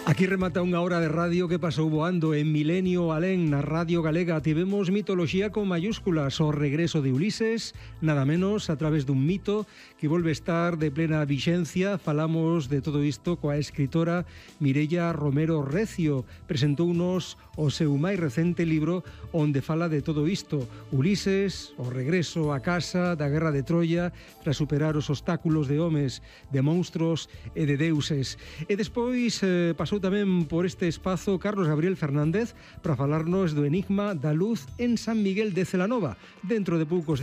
Aquí remata unha hora de radio que pasou voando en Milenio Alén na Radio Galega. Tivemos mitoloxía con mayúsculas, o regreso de Ulises, nada menos a través dun mito que volve estar de plena vixencia. Falamos de todo isto coa escritora Mireia Romero Recio. Presentounos o seu máis recente libro onde fala de todo isto. Ulises, o regreso a casa da Guerra de Troia tras superar os obstáculos de homes, de monstruos e de deuses. E despois pasou tamén por este espazo Carlos Gabriel Fernández para falarnos do enigma da luz en San Miguel de Celanova. Dentro de poucos